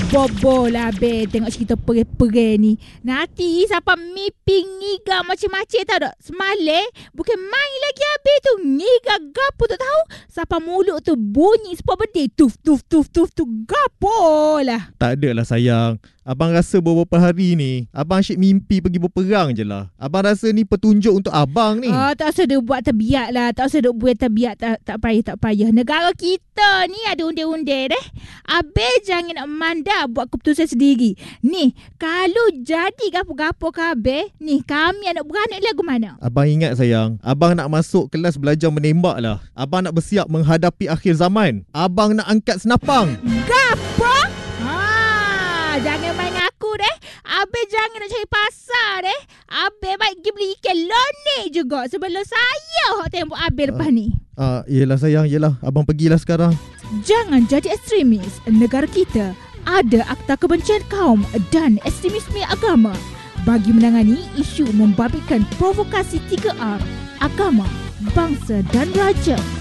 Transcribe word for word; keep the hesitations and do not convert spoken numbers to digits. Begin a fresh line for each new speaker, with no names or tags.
Bobo lah be tengok cerita pere-pere ni. Nanti siapa mimpi ngiga macam-macam tau tak? Semalam bukan main lagi abe tu. Ngiga gapo tak tahu. Siapa mulut tu bunyi sepuluh benda. Tuf tuf tuf tuf tu gapo lah.
Tak ada lah sayang. Abang rasa beberapa hari ni abang asyik mimpi pergi berperang je lah. Abang rasa ni petunjuk untuk abang ni.
Oh, tak usah dia buat terbiak lah. Tak usah dia buat terbiak. Tak, tak payah, tak payah. Negara kita ni ada unde-unde deh. Abe jangan nak mandar buat keputusan sendiri. Ni, kalau jadi gapo-gapo ke abe, ni kami anak beranak lagu mana?
Abang ingat sayang, abang nak masuk kelas belajar menembak lah. Abang nak bersiap menghadapi akhir zaman. Abang nak angkat senapang.
Gapo? Ha, jangan main aku deh. Abe jangan nak cari pasar deh. Abe baik pergi beli ikan lone juga sebelum saya hok tembok abe lepas ni.
Ah, uh, yelah sayang, yelah. Abang pergilah sekarang.
Jangan jadi ekstremis. Negara kita ada Akta Kebencian Kaum dan Ekstremisme Agama bagi menangani isu membabitkan provokasi tiga R, agama, bangsa dan raja.